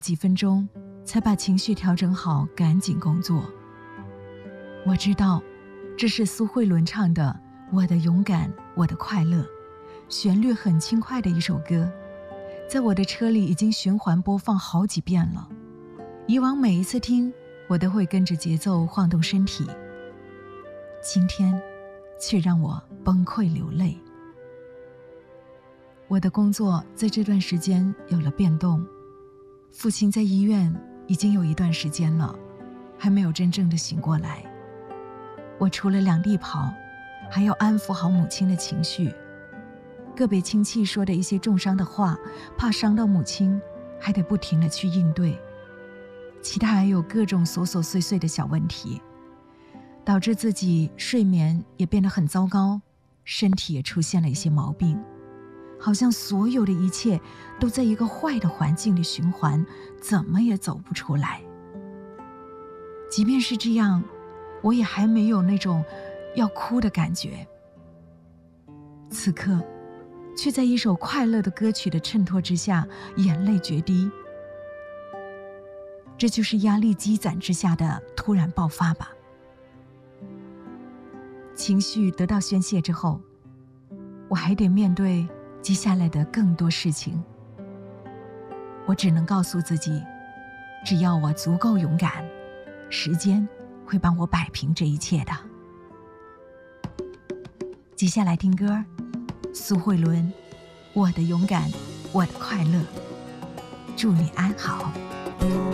几分钟才把情绪调整好，赶紧工作。我知道这是苏慧伦唱的《我的勇敢，我的快乐》，旋律很轻快的一首歌，在我的车里已经循环播放好几遍了。以往每一次听，我都会跟着节奏晃动身体，今天却让我崩溃流泪。我的工作在这段时间有了变动，父亲在医院已经有一段时间了，还没有真正的醒过来。我除了两地跑，还要安抚好母亲的情绪。个别亲戚说的一些重伤的话，怕伤到母亲，还得不停地去应对。其他还有各种琐琐碎碎的小问题，导致自己睡眠也变得很糟糕，身体也出现了一些毛病，好像所有的一切都在一个坏的环境里循环，怎么也走不出来。即便是这样，我也还没有那种要哭的感觉。此刻却在一首快乐的歌曲的衬托之下，眼泪决堤。这就是压力积攒之下的突然爆发吧。情绪得到宣泄之后，我还得面对接下来的更多事情。我只能告诉自己，只要我足够勇敢，时间会帮我摆平这一切的。接下来听歌，苏慧伦，《我的勇敢，我的快乐》，祝你安好。